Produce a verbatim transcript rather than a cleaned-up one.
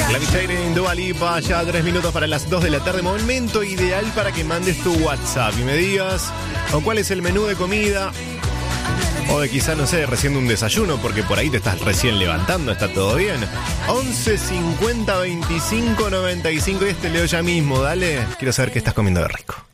Levitating, Dua Lipa, ya tres minutos para las dos de la tarde. Momento ideal para que mandes tu WhatsApp y me digas o cuál es el menú de comida. O de quizá, no sé, recién un desayuno, porque por ahí te estás recién levantando, está todo bien. once cincuenta veinticinco noventa y cinco, y este leo ya mismo, dale. Quiero saber qué estás comiendo de rico.